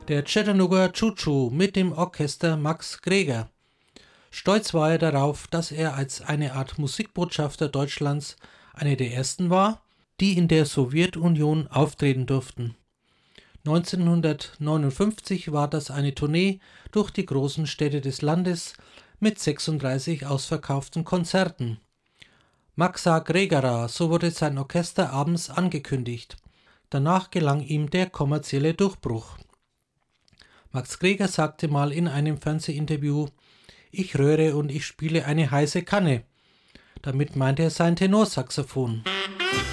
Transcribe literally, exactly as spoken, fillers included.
der Chattanooga Choo Choo mit dem Orchester Max Greger. Stolz war er darauf, dass er als eine Art Musikbotschafter Deutschlands eine der ersten war, die in der Sowjetunion auftreten durften. neunzehnhundertneunundfünfzig war das eine Tournee durch die großen Städte des Landes mit sechsunddreißig ausverkauften Konzerten. Maxa Gregera, so wurde sein Orchester abends angekündigt. Danach gelang ihm der kommerzielle Durchbruch. Max Greger sagte mal in einem Fernsehinterview: „Ich röhre und ich spiele eine heiße Kanne." Damit meinte er sein Tenorsaxophon.